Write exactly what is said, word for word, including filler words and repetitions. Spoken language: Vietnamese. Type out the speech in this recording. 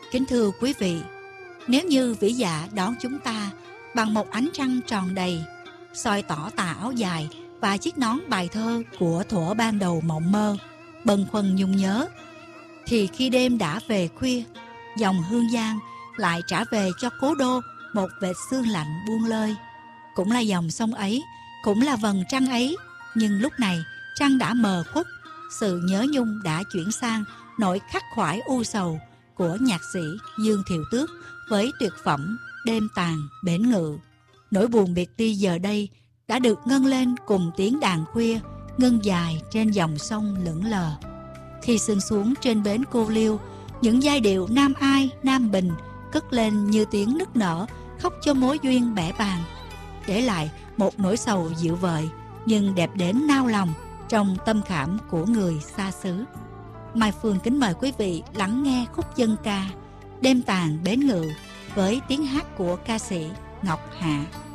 Kính thưa quý vị, nếu như vĩ dạ đón chúng ta bằng một ánh trăng tròn đầy, soi tỏ tà áo dài và chiếc nón bài thơ của thuở ban đầu mộng mơ, bâng khuâng nhung nhớ, thì khi đêm đã về khuya, dòng Hương Giang lại trả về cho cố đô một vệt sương lạnh buông lơi. Cũng là dòng sông ấy, cũng là vầng trăng ấy, nhưng lúc này trăng đã mờ khuất, sự nhớ nhung đã chuyển sang nỗi khắc khoải u sầu của nhạc sĩ Dương Thiệu Tước với tuyệt phẩm Đêm Tàn Bến Ngự. Nỗi buồn biệt ly giờ đây đã được ngân lên cùng tiếng đàn khuya ngân dài trên dòng sông lững lờ. Khi sương xuống trên bến Cô Liêu, những giai điệu Nam Ai, Nam Bình cất lên như tiếng nức nở khóc cho mối duyên bẽ bàng, để lại một nỗi sầu dịu vợi nhưng đẹp đến nao lòng trong tâm khảm của người xa xứ. Mai Phương kính mời quý vị lắng nghe khúc dân ca Đêm Tàn Bến Ngự với tiếng hát của ca sĩ Ngọc Hạ.